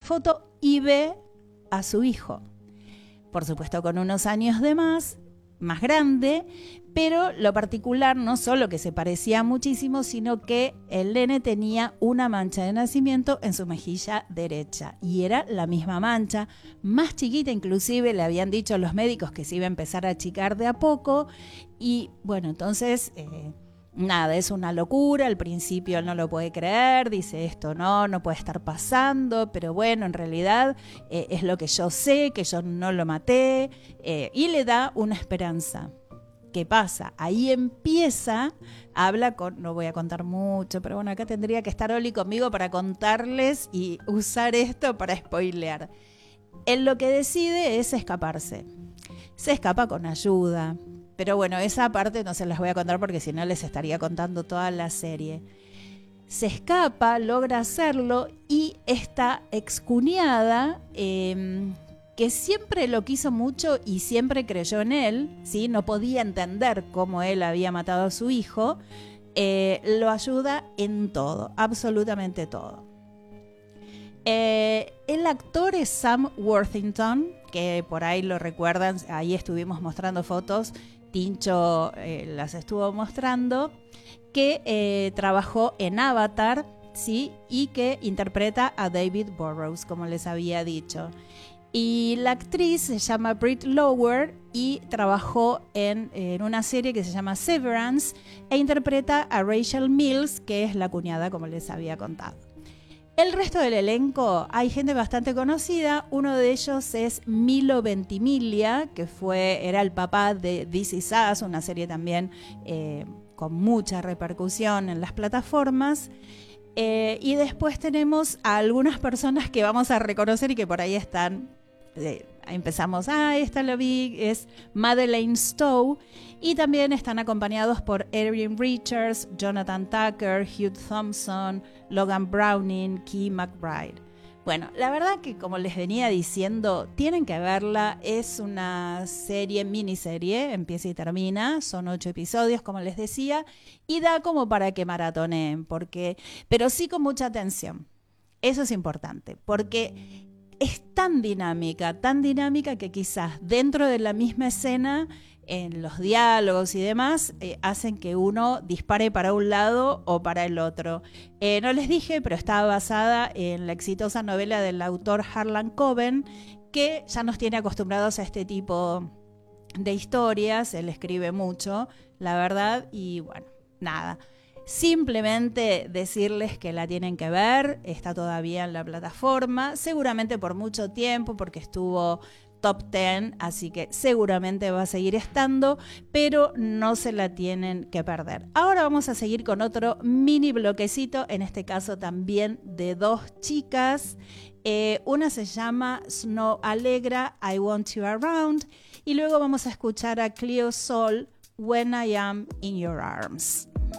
foto y ve a su hijo. Por supuesto, con unos años de más grande, pero lo particular no solo que se parecía muchísimo, sino que el nene tenía una mancha de nacimiento en su mejilla derecha y era la misma mancha, más chiquita inclusive, le habían dicho los médicos que se iba a empezar a achicar de a poco y bueno, entonces nada, es una locura, al principio él no lo puede creer, dice esto no puede estar pasando, pero bueno, en realidad es lo que yo sé, que yo no lo maté, y le da una esperanza. ¿Qué pasa? Ahí empieza, habla con, no voy a contar mucho, pero bueno, acá tendría que estar Oli conmigo para contarles y usar esto para spoilear. Él lo que decide es escaparse. Se escapa con ayuda. Pero bueno, esa parte no se las voy a contar porque si no les estaría contando toda la serie. Se escapa, logra hacerlo y esta excuñada, que siempre lo quiso mucho y siempre creyó en él, ¿sí? No podía entender cómo él había matado a su hijo, lo ayuda en todo, absolutamente todo. El actor es Sam Worthington, que por ahí lo recuerdan, ahí estuvimos mostrando fotos, Tincho las estuvo mostrando, que trabajó en Avatar, ¿sí? Y que interpreta a David Burrows, como les había dicho. Y la actriz se llama Britt Lower y trabajó en una serie que se llama Severance e interpreta a Rachel Mills, que es la cuñada, como les había contado. El resto del elenco, hay gente bastante conocida. Uno de ellos es Milo Ventimiglia, que era el papá de This Is Us, una serie también con mucha repercusión en las plataformas. Y después tenemos a algunas personas que vamos a reconocer y que por ahí están. Empezamos, esta lo vi, es Madeleine Stowe, y también están acompañados por Erin Richards, Jonathan Tucker, Hugh Thompson, Logan Browning, Key McBride. Bueno, la verdad que como les venía diciendo, tienen que verla, es una miniserie, empieza y termina, son 8 episodios como les decía, y da como para que maratoneen, pero sí con mucha atención. Eso es importante, porque es tan dinámica que quizás dentro de la misma escena, en los diálogos y demás, hacen que uno dispare para un lado o para el otro. No les dije, pero está basada en la exitosa novela del autor Harlan Coben, que ya nos tiene acostumbrados a este tipo de historias. Él escribe mucho, la verdad, y bueno, nada. Simplemente decirles que la tienen que ver, está todavía en la plataforma, seguramente por mucho tiempo porque estuvo top 10, así que seguramente va a seguir estando, pero no se la tienen que perder. Ahora vamos a seguir con otro mini bloquecito, en este caso también de 2 chicas. Una se llama Snow Allegra, I Want You Around, y luego vamos a escuchar a Cleo Sol, When I Am in Your Arms.